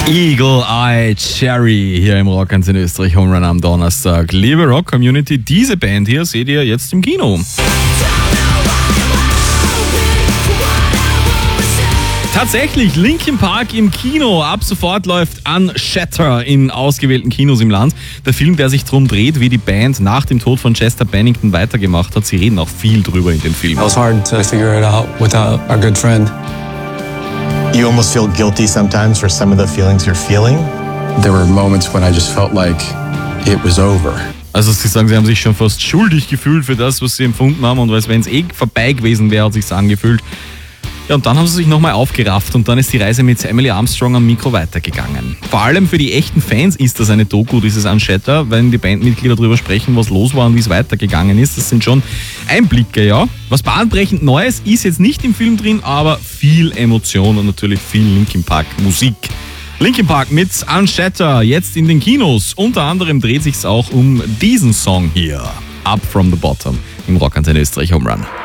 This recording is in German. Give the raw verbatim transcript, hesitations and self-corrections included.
Eagle Eye Cherry hier im Rock in Österreich Home Run am Donnerstag. Liebe Rock Community, diese Band hier seht ihr jetzt im Kino. Tatsächlich, Linkin Park im Kino. Ab sofort läuft Unshatter in ausgewählten Kinos im Land. Der Film, der sich darum dreht, wie die Band nach dem Tod von Chester Bennington weitergemacht hat. Sie reden auch viel drüber in dem Film. It was hard to figure it out without a good friend. You almost feel guilty sometimes for some of the feelings you're feeling. There were moments when I just felt like it was over. Also sie sagen, sie haben sich schon fast schuldig gefühlt für das, was sie empfunden haben. Und wenn es eh vorbei gewesen wäre, hat es sich angefühlt. Ja, und dann haben sie sich nochmal aufgerafft und dann ist die Reise mit Emily Armstrong am Mikro weitergegangen. Vor allem für die echten Fans ist das eine Doku, dieses Unshatter, wenn die Bandmitglieder darüber sprechen, was los war und wie es weitergegangen ist. Das sind schon Einblicke, ja. Was bahnbrechend Neues ist jetzt nicht im Film drin, aber viel Emotion und natürlich viel Linkin Park Musik. Linkin Park mit Unshatter, jetzt in den Kinos. Unter anderem dreht sich's auch um diesen Song hier. Up from the Bottom im Rock in Österreich Home Run.